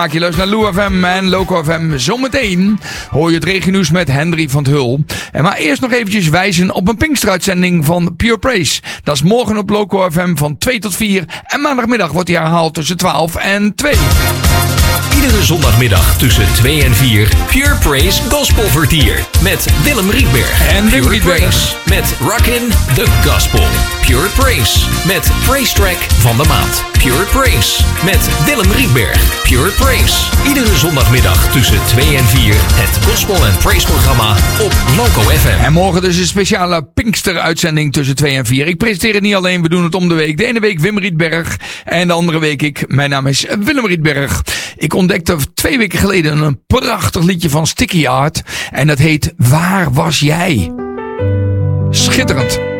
Je luistert naar Lou FM en Loco FM. Zometeen hoor je het regionieuws met Henry van 't Hul. Maar eerst nog eventjes wijzen op een Pinksteruitzending van Pure Praise. Dat is morgen op Loco FM van 2 tot 4. En maandagmiddag wordt die herhaald tussen 12 en 2. Iedere zondagmiddag tussen 2 en 4. Pure Praise Gospel Vertier. Met Willem Rietberg. En Wim Pure Rietberg. Praise met Rockin' the Gospel. Pure Praise met Praise Track van de maand. Pure Praise met Willem Rietberg. Pure Praise. Iedere zondagmiddag tussen 2 en 4. Het Gospel en Praise programma op Loco FM. En morgen dus een speciale Pinkster-uitzending tussen 2 en 4. Ik presenteer het niet alleen, we doen het om de week. De ene week Wim Rietberg en de andere week ik. Mijn naam is Willem Rietberg. Ik ontdekte 2 weken geleden een prachtig liedje van Sticky Heart. En dat heet Waar was jij? Schitterend.